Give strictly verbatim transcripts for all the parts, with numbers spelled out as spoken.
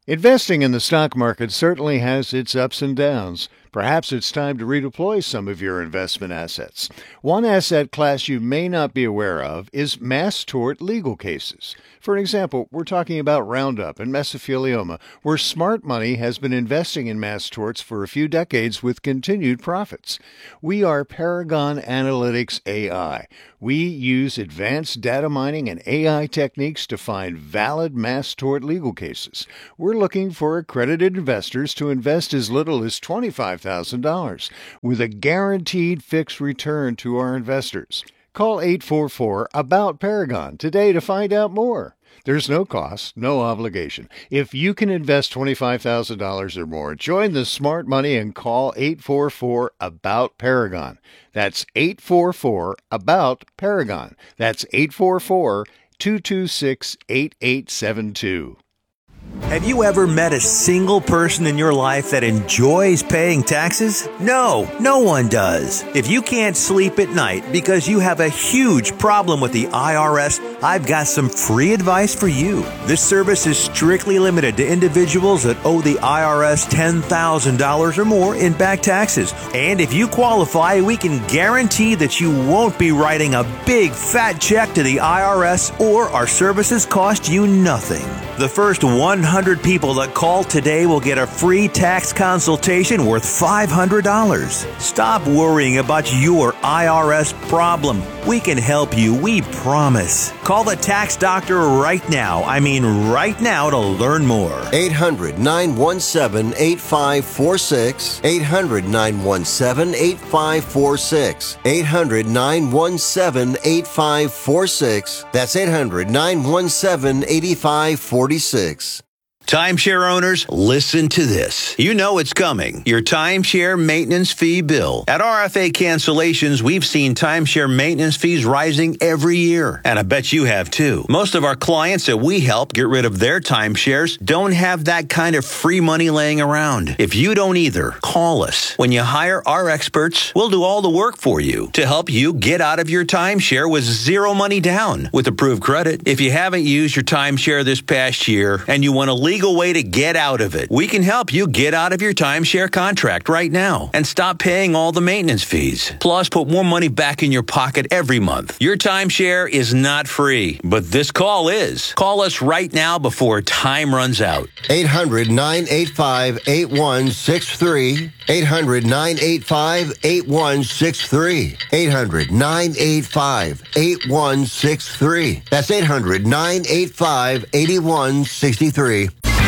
Investing in the stock market certainly has its ups and downs. Perhaps it's time to redeploy some of your investment assets. One asset class you may not be aware of is mass tort legal cases. For example, we're talking about Roundup and mesothelioma, where smart money has been investing in mass torts for a few decades with continued profits. We are Paragon Analytics A I. We use advanced data mining and A I techniques to find valid mass tort legal cases. We're looking for accredited investors to invest as little as twenty-five thousand dollars with a guaranteed fixed return to our investors. Call eight four four, ABOUT Paragon today to find out more. There's no cost, no obligation. If you can invest twenty-five thousand dollars or more, join the smart money and call eight four four, ABOUT Paragon. That's eight four four, ABOUT Paragon. That's eight four four, two two six, eight eight seven two. Have you ever met a single person in your life that enjoys paying taxes? No, no one does. If you can't sleep at night because you have a huge problem with the I R S, I've got some free advice for you. This service is strictly limited to individuals that owe the I R S ten thousand dollars or more in back taxes. And if you qualify, we can guarantee that you won't be writing a big fat check to the I R S, or our services cost you nothing. The first one hundred people that call today will get a free tax consultation worth five hundred dollars. Stop worrying about your I R S problem. We can help you, we promise. Call the tax doctor right now. I mean right now to learn more. eight hundred, nine one seven, eight five four six. eight hundred, nine one seven, eight five four six. eight hundred, nine one seven, eight five four six. That's eight hundred, nine one seven, eight five four six. Timeshare owners, listen to this. You know it's coming. Your timeshare maintenance fee bill. At R F A Cancellations, we've seen timeshare maintenance fees rising every year. And I bet you have too. Most of our clients that we help get rid of their timeshares don't have that kind of free money laying around. If you don't either, call us. When you hire our experts, we'll do all the work for you to help you get out of your timeshare with zero money down with approved credit. If you haven't used your timeshare this past year and you want to leave legal way to get out of it, we can help you get out of your timeshare contract right now and stop paying all the maintenance fees. Plus, put more money back in your pocket every month. Your timeshare is not free, but this call is. Call us right now before time runs out. eight hundred, nine eight five, eight one six three. eight hundred, nine eight five, eight one six three. eight hundred, nine eight five, eight one six three. That's eight hundred, nine eight five, eight one six three.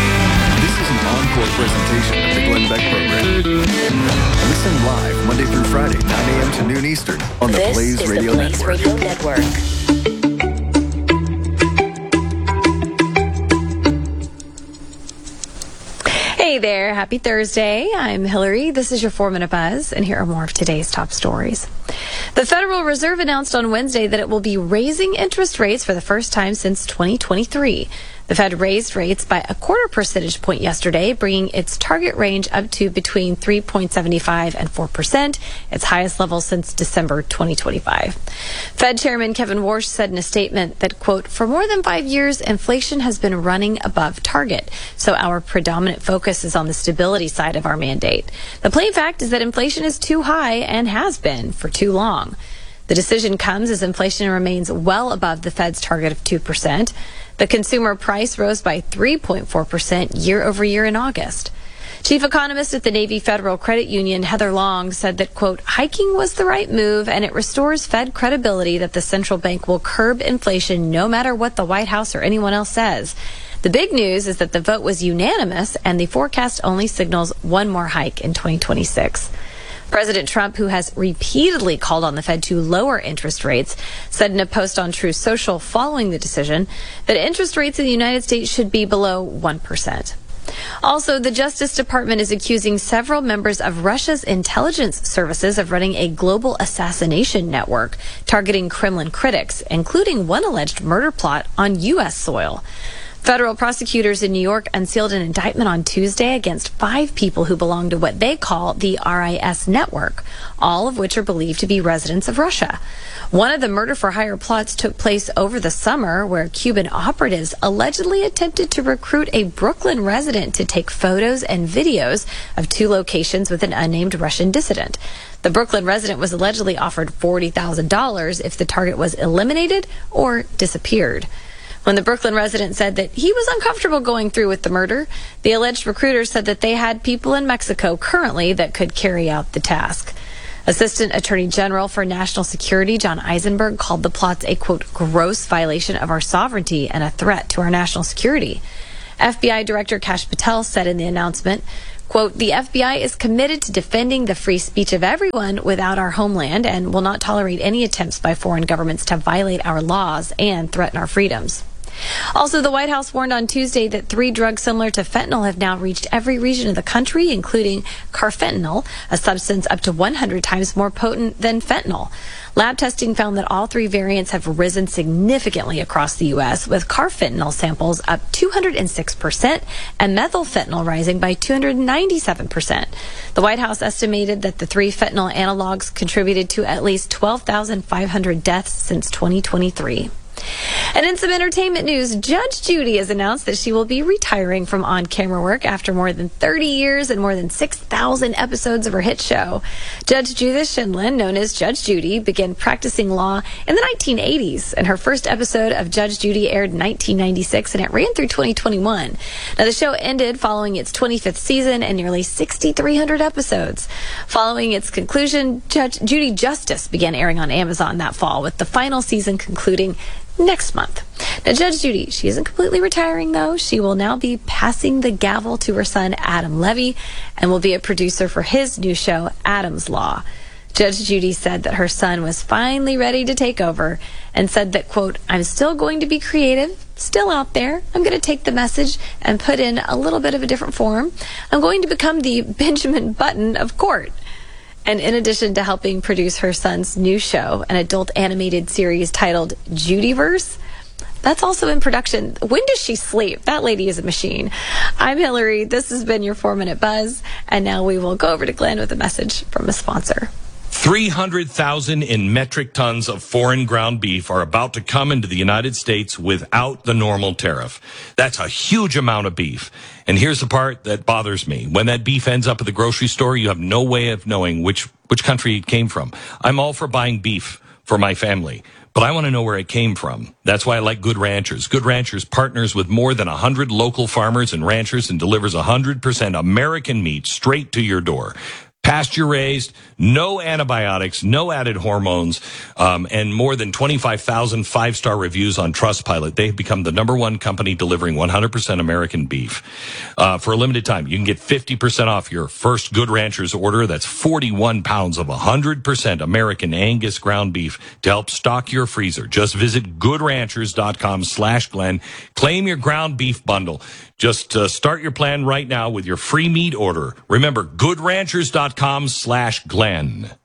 This is an encore presentation of the Glenn Beck Program. Listen live Monday through Friday, nine a.m. to noon Eastern on the this Blaze is Radio the Blaze Network. Radio Network. Hey there, happy Thursday. I'm Hillary. This is your four-minute buzz, and here are more of today's top stories. The Federal Reserve announced on Wednesday that it will be raising interest rates for the first time since twenty twenty-three. The Fed raised rates by a quarter percentage point yesterday, bringing its target range up to between three point seven five and four percent, its highest level since December twenty twenty-five. Fed Chairman Kevin Warsh said in a statement that, quote, for more than five years, inflation has been running above target, so our predominant focus is on the stability side of our mandate. The plain fact is that inflation is too high and has been for too long. The decision comes as inflation remains well above the Fed's target of two percent. The consumer price rose by three point four percent year over year in August. Chief economist at the Navy Federal Credit Union, Heather Long, said that, quote, hiking was the right move and it restores Fed credibility that the central bank will curb inflation no matter what the White House or anyone else says. The big news is that the vote was unanimous and the forecast only signals one more hike in twenty twenty-six. President Trump, who has repeatedly called on the Fed to lower interest rates, said in a post on Truth Social following the decision that interest rates in the United States should be below one percent. Also, the Justice Department is accusing several members of Russia's intelligence services of running a global assassination network targeting Kremlin critics, including one alleged murder plot on U S soil. Federal prosecutors in New York unsealed an indictment on Tuesday against five people who belong to what they call the R I S network, all of which are believed to be residents of Russia. One of the murder-for-hire plots took place over the summer, where Cuban operatives allegedly attempted to recruit a Brooklyn resident to take photos and videos of two locations with an unnamed Russian dissident. The Brooklyn resident was allegedly offered forty thousand dollars if the target was eliminated or disappeared. When the Brooklyn resident said that he was uncomfortable going through with the murder, the alleged recruiter said that they had people in Mexico currently that could carry out the task. Assistant Attorney General for National Security John Eisenberg called the plots a, quote, gross violation of our sovereignty and a threat to our national security. F B I Director Kash Patel said in the announcement, quote, the F B I is committed to defending the free speech of everyone without our homeland and will not tolerate any attempts by foreign governments to violate our laws and threaten our freedoms. Also, the White House warned on Tuesday that three drugs similar to fentanyl have now reached every region of the country, including carfentanil, a substance up to one hundred times more potent than fentanyl. Lab testing found that all three variants have risen significantly across the U S, with carfentanil samples up two hundred six percent and methylfentanyl rising by two hundred ninety-seven percent. The White House estimated that the three fentanyl analogs contributed to at least twelve thousand five hundred deaths since twenty twenty-three. And in some entertainment news, Judge Judy has announced that she will be retiring from on-camera work after more than thirty years and more than six thousand episodes of her hit show. Judge Judith Sheindlin, known as Judge Judy, began practicing law in the nineteen eighties, and her first episode of Judge Judy aired in nineteen ninety-six, and it ran through twenty twenty-one. Now, the show ended following its twenty-fifth season and nearly six thousand three hundred episodes. Following its conclusion, Judge Judy Justice began airing on Amazon that fall, with the final season concluding next month. Now, Judge Judy, she isn't completely retiring, though. She will now be passing the gavel to her son, Adam Levy, and will be a producer for his new show, Adam's Law. Judge Judy said that her son was finally ready to take over and said that, quote, I'm still going to be creative, still out there. I'm going to take the message and put in a little bit of a different form. I'm going to become the Benjamin Button of court. And in addition to helping produce her son's new show, an adult animated series titled Judyverse, that's also in production. When does she sleep? That lady is a machine. I'm Hillary. This has been your four-Minute Buzz. And now we will go over to Glenn with a message from a sponsor. three hundred thousand in metric tons of foreign ground beef are about to come into the United States without the normal tariff. That's a huge amount of beef. And here's the part that bothers me. When that beef ends up at the grocery store, you have no way of knowing which, which country it came from. I'm all for buying beef for my family, but I want to know where it came from. That's why I like Good Ranchers. Good Ranchers partners with more than one hundred local farmers and ranchers and delivers one hundred percent American meat straight to your door. Pasture-raised, no antibiotics, no added hormones, um, and more than twenty-five thousand five-star reviews on Trustpilot. They've become the number one company delivering one hundred percent American beef. Uh, for a limited time, you can get fifty percent off your first Good Ranchers order. That's forty-one pounds of one hundred percent American Angus ground beef to help stock your freezer. Just visit goodranchers.com slash Glenn. Claim your ground beef bundle. Just uh, start your plan right now with your free meat order. Remember, goodranchers.com slash Glenn.